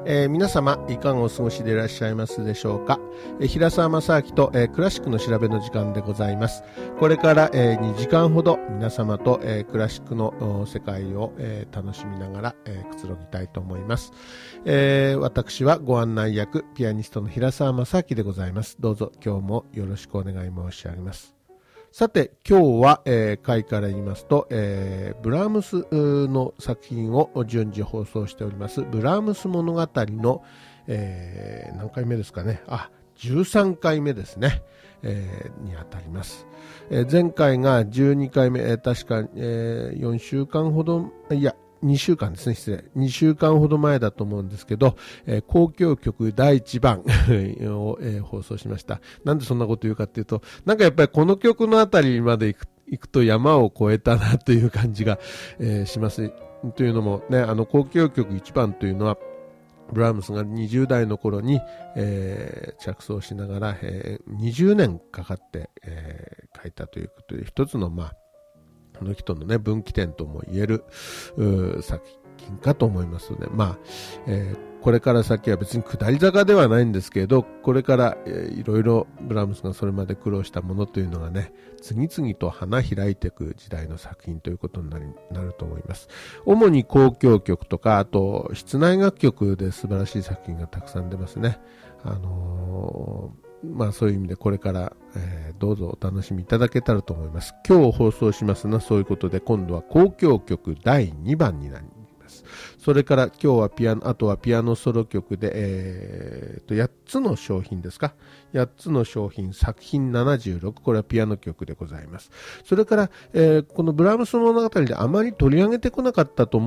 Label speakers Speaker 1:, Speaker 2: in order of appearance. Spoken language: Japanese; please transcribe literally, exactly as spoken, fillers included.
Speaker 1: えー、皆様いかがお過ごしでいらっしゃいますでしょうか。えー、平沢正明と、えー、クラシックの調べの時間でございます。これから、えー、にじかんほど皆様と、えー、クラシックの世界を、えー、楽しみながら、えー、くつろぎたいと思います。えー、私はご案内役ピアニストの平沢正明でございます。どうぞ今日もよろしくお願い申し上げます。さて今日は、えー、回から言いますと、えー、ブラームスの作品を順次放送しておりますブラームス物語の、えー、何回目ですかね。あ、じゅうさんかいめですね、えー、にあたります。えー、前回がじゅうにかいめ、えー、確か、えー、よんしゅうかんほど、いやにしゅうかんですね、失礼。にしゅうかんほど前だと思うんですけど、えー、交響曲だいいちばんを、えー、放送しました。なんでそんなこと言うかっていうと、なんかやっぱりこの曲のあたりまで行く、行くと山を越えたなという感じが、えー、します。というのもね、あの交響曲いちばんというのは、ブラームスがにじゅうだいの頃に、えー、着想しながら、えー、にじゅうねんかかって、えー、書いたということで、一つのまあ、この人のね分岐点とも言える作品かと思いますので、まあ、えー、これから先は別に下り坂ではないんですけれど、これから、えー、いろいろブラームスがそれまで苦労したものというのがね、次々と花開いていく時代の作品ということになり、なると思います。主に交響曲とか、あと室内楽曲で素晴らしい作品がたくさん出ますね。あのーまあそういう意味でこれから、えー、どうぞお楽しみいただけたらと思います。今日放送しますのはそういうことで、今度は交響曲だいにばんになります。それから今日はピアノ、あとはピアノソロ曲で、えー、とやっつの商品ですか。やっつの商品作品ななじゅうろく、これはピアノ曲でございます。それから、えー、このブラームス物語であまり取り上げてこなかったと思